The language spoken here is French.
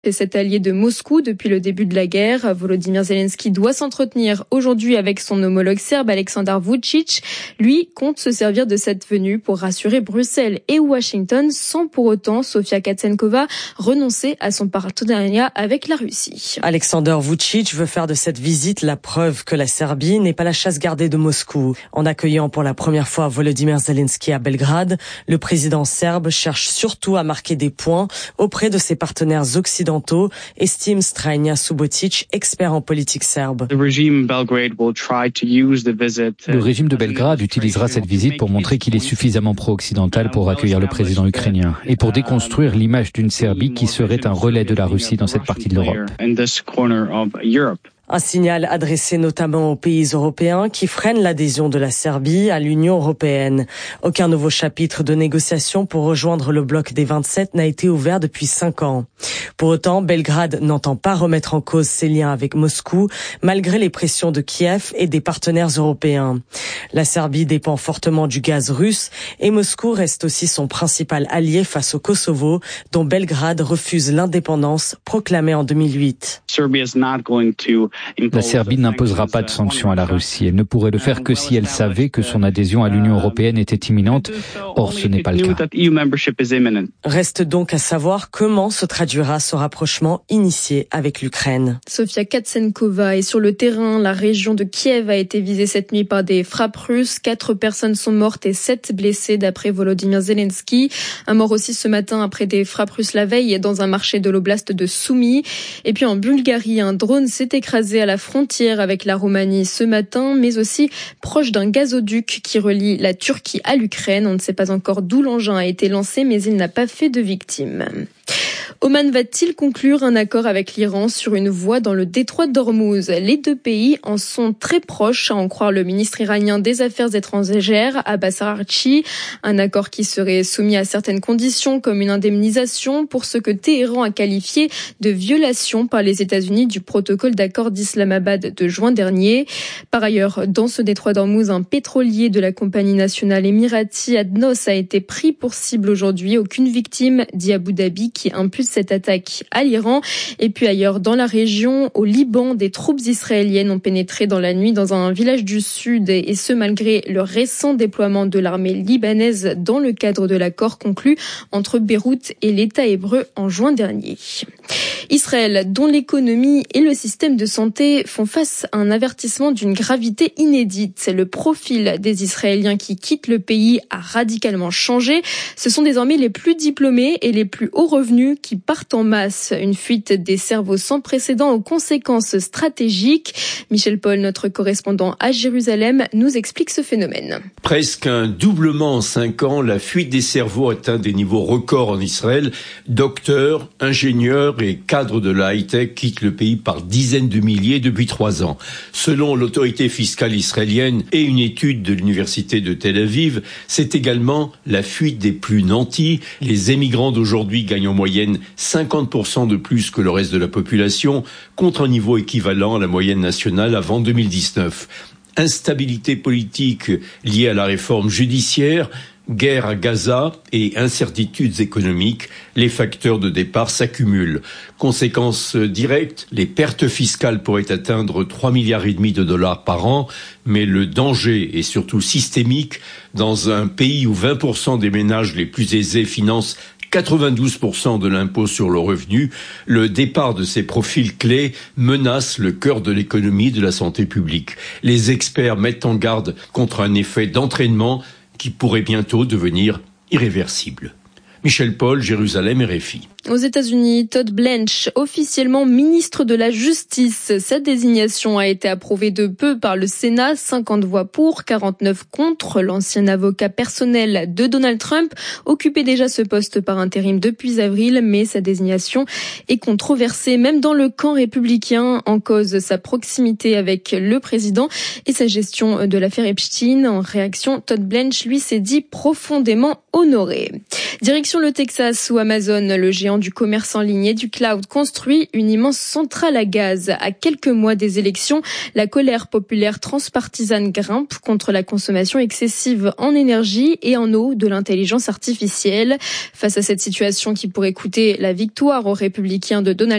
C'est cet allié de Moscou depuis le début de la guerre. Volodymyr Zelensky doit s'entretenir aujourd'hui avec son homologue serbe Aleksandar Vučić. Lui compte se servir de cette venue pour rassurer Bruxelles et Washington sans pour autant, Sofia Katsenkova, renoncer à son partenariat avec la Russie. Aleksandar Vučić veut faire de cette visite la preuve que la Serbie n'est pas la chasse gardée de Moscou. En accueillant pour la première fois Volodymyr Zelensky à Belgrade, le président serbe cherche surtout à marquer des points auprès de ses partenaires occidentaux, estime Strajnja Subotic, expert en politique serbe. Le régime de Belgrade utilisera cette visite pour montrer qu'il est suffisamment pro-occidental pour accueillir le président ukrainien et pour déconstruire l'image d'une Serbie qui serait un relais de la Russie dans cette partie de l'Europe. Un signal adressé notamment aux pays européens qui freinent l'adhésion de la Serbie à l'Union européenne. Aucun nouveau chapitre de négociation pour rejoindre le bloc des 27 n'a été ouvert depuis 5 ans. Pour autant, Belgrade n'entend pas remettre en cause ses liens avec Moscou, malgré les pressions de Kiev et des partenaires européens. La Serbie dépend fortement du gaz russe et Moscou reste aussi son principal allié face au Kosovo, dont Belgrade refuse l'indépendance proclamée en 2008. La Serbie n'imposera pas de sanctions à la Russie. Elle ne pourrait le faire que si elle savait que son adhésion à l'Union européenne était imminente. Or, ce n'est pas le cas. Reste donc à savoir comment se traduira ce rapprochement initié avec l'Ukraine. Sofia Katsenkova est sur le terrain. La région de Kiev a été visée cette nuit par des frappes russes. 4 personnes sont mortes et 7 blessées d'après Volodymyr Zelensky. Un mort aussi ce matin après des frappes russes la veille dans un marché de l'oblast de Soumy. Et puis en Bulgarie, un drone s'est écrasé à la frontière avec la Roumanie ce matin, mais aussi proche d'un gazoduc qui relie la Turquie à l'Ukraine. On ne sait pas encore d'où l'engin a été lancé, mais il n'a pas fait de victimes. Oman va-t-il conclure un accord avec l'Iran sur une voie dans le détroit d'Ormuz ? Les deux pays en sont très proches, à en croire le ministre iranien des Affaires étrangères, Abbas Araghchi. Un accord qui serait soumis à certaines conditions, comme une indemnisation pour ce que Téhéran a qualifié de violation par les États-Unis du protocole d'accord d'Islamabad de juin dernier. Par ailleurs, dans ce détroit d'Ormuz, un pétrolier de la compagnie nationale émirati ADNOS a été pris pour cible aujourd'hui. Aucune victime, dit Abu Dhabi, qui impute cette attaque à l'Iran. Et puis ailleurs, dans la région, au Liban, des troupes israéliennes ont pénétré dans la nuit dans un village du sud, et ce malgré le récent déploiement de l'armée libanaise dans le cadre de l'accord conclu entre Beyrouth et l'État hébreu en juin dernier. Israël, dont l'économie et le système de santé font face à un avertissement d'une gravité inédite. Le profil des Israéliens qui quittent le pays a radicalement changé. Ce sont désormais les plus diplômés et les plus hauts revenus qui partent en masse. Une fuite des cerveaux sans précédent aux conséquences stratégiques. Michel Paul, notre correspondant à Jérusalem, nous explique ce phénomène. Presque un doublement en 5 ans, la fuite des cerveaux atteint des niveaux records en Israël. Docteurs, ingénieurs et cadres de la high-tech quittent le pays par dizaines de milliers depuis 3 ans. Selon l'autorité fiscale israélienne et une étude de l'université de Tel Aviv, c'est également la fuite des plus nantis. Les émigrants d'aujourd'hui gagnent en moyenne 50% de plus que le reste de la population, contre un niveau équivalent à la moyenne nationale avant 2019. Instabilité politique liée à la réforme judiciaire, guerre à Gaza et incertitudes économiques, les facteurs de départ s'accumulent. Conséquence directe, les pertes fiscales pourraient atteindre 3,5 milliards de dollars par an, mais le danger est surtout systémique. Dans un pays où 20% des ménages les plus aisés financent 92% de l'impôt sur le revenu, le départ de ces profils clés menace le cœur de l'économie et de la santé publique. Les experts mettent en garde contre un effet d'entraînement qui pourrait bientôt devenir irréversible. Michel Paul, Jérusalem, RFI. Aux États-Unis, Todd Blanche, officiellement ministre de la Justice. Sa désignation a été approuvée de peu par le Sénat, 50 voix pour, 49 contre. L'ancien avocat personnel de Donald Trump occupait déjà ce poste par intérim depuis avril, mais sa désignation est controversée, même dans le camp républicain, en cause sa proximité avec le président et sa gestion de l'affaire Epstein. En réaction, Todd Blanche, lui, s'est dit profondément honoré. Direction le Texas, où Amazon, le géant du commerce en ligne et du cloud, construit une immense centrale à gaz. À quelques mois des élections, la colère populaire transpartisane grimpe contre la consommation excessive en énergie et en eau de l'intelligence artificielle. Face à cette situation qui pourrait coûter la victoire aux républicains de Donald